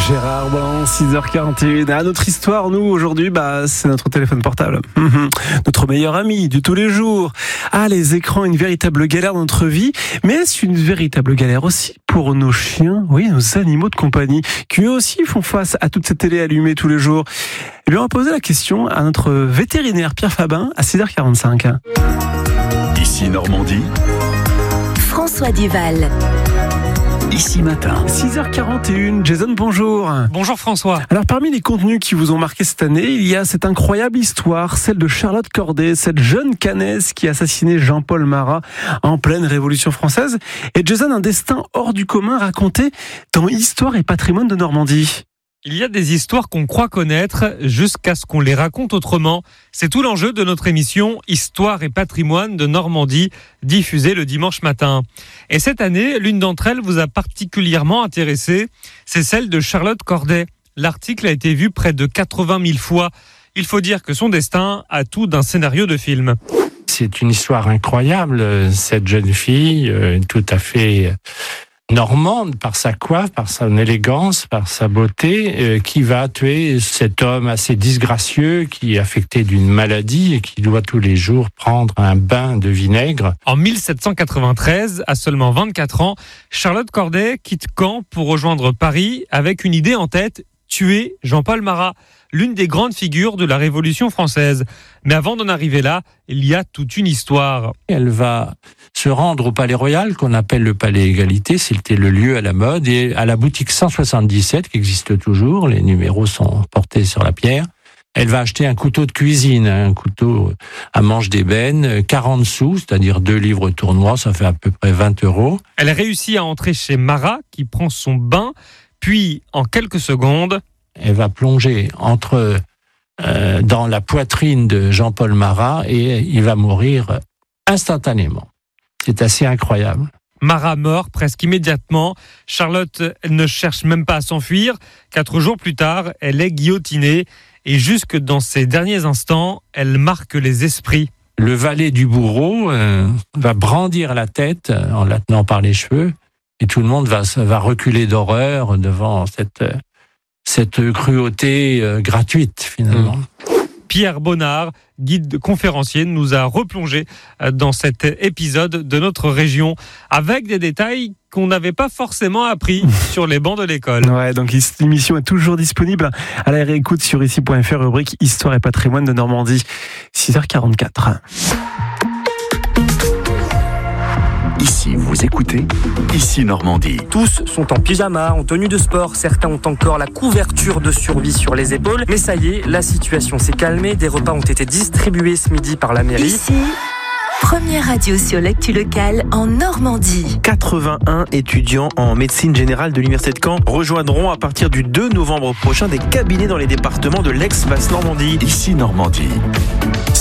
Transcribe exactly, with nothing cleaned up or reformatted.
Gérard Blanc, six heures quarante et une. Ah, notre histoire, nous, aujourd'hui, bah, c'est notre téléphone portable. Mmh. Notre meilleur ami de tous les jours. Ah, les écrans, une véritable galère dans notre vie, mais c'est une véritable galère aussi pour nos chiens, oui, nos animaux de compagnie, qui eux aussi font face à toute cette télé allumée tous les jours. Eh bien, on va poser la question à notre vétérinaire Pierre Fabin à six heures quarante-cinq. Ici Normandie, François Duval. Ici Matin. six heures quarante et une, Jason, bonjour. Bonjour François. Alors parmi les contenus qui vous ont marqué cette année, il y a cette incroyable histoire, celle de Charlotte Corday, cette jeune canaise qui a assassiné Jean-Paul Marat en pleine Révolution française. Et Jason, un destin hors du commun raconté dans Histoire et patrimoine de Normandie. Il y a des histoires qu'on croit connaître jusqu'à ce qu'on les raconte autrement. C'est tout l'enjeu de notre émission Histoire et patrimoine de Normandie, diffusée le dimanche matin. Et cette année, l'une d'entre elles vous a particulièrement intéressé, c'est celle de Charlotte Corday. L'article a été vu près de quatre-vingt mille fois. Il faut dire que son destin a tout d'un scénario de film. C'est une histoire incroyable, cette jeune fille, euh, tout à fait normande par sa coiffe, par son élégance, par sa beauté, euh, qui va tuer cet homme assez disgracieux qui est affecté d'une maladie et qui doit tous les jours prendre un bain de vinaigre. En mille sept cent quatre-vingt-treize, à seulement vingt-quatre ans, Charlotte Corday quitte Caen pour rejoindre Paris avec une idée en tête, tuer Jean-Paul Marat, l'une des grandes figures de la Révolution française. Mais avant d'en arriver là, il y a toute une histoire. Elle va se rendre au Palais Royal, qu'on appelle le Palais Égalité, c'était le lieu à la mode, et à la boutique cent soixante-dix-sept, qui existe toujours, les numéros sont portés sur la pierre. Elle va acheter un couteau de cuisine, un couteau à manche d'ébène, quarante sous, c'est-à-dire deux livres tournois, ça fait à peu près vingt euros. Elle réussit à entrer chez Marat, qui prend son bain, puis en quelques secondes, elle va plonger entre euh, dans la poitrine de Jean-Paul Marat et il va mourir instantanément. C'est assez incroyable. Marat meurt presque immédiatement. Charlotte, elle ne cherche même pas à s'enfuir. Quatre jours plus tard, elle est guillotinée. Et jusque dans ses derniers instants, elle marque les esprits. Le valet du bourreau euh, va brandir la tête en la tenant par les cheveux. Et tout le monde va, va reculer d'horreur devant cette, cette cruauté euh, gratuite, finalement. Mmh. Pierre Bonnard, guide conférencier, nous a replongé dans cet épisode de notre région avec des détails qu'on n'avait pas forcément appris sur les bancs de l'école. Ouais, donc l'émission est toujours disponible à la réécoute sur ici point f r, rubrique Histoire et patrimoine de Normandie. six heures quarante-quatre. Ici, vous écoutez Ici Normandie. Tous sont en pyjama, en tenue de sport. Certains ont encore la couverture de survie sur les épaules. Mais ça y est, la situation s'est calmée. Des repas ont été distribués ce midi par la mairie. Ici, première radio sur l'actu locale en Normandie. quatre-vingt-un étudiants en médecine générale de l'Université de Caen rejoindront à partir du deux novembre prochain des cabinets dans les départements de l'ex-Basse Normandie. Ici Normandie.